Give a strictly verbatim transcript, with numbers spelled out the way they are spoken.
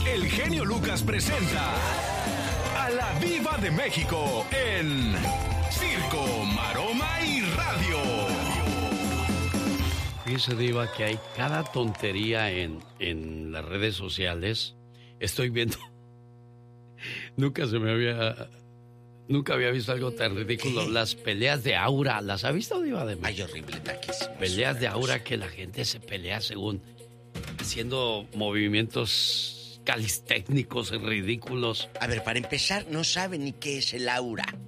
el genio Lucas presenta a la Diva de México en Circo, Maroma y Radio. Fíjese, Diva, que hay cada tontería en, en las redes sociales. Estoy viendo... Nunca se me había... Nunca había visto algo tan ridículo. ¿Qué? Las peleas de aura. ¿Las ha visto, Diva de México? Ay, horrible, taquísimo. Peleas de aura que la gente se pelea según... haciendo movimientos calistécnicos ridículos. A ver, para empezar, no sabe ni qué es el aura.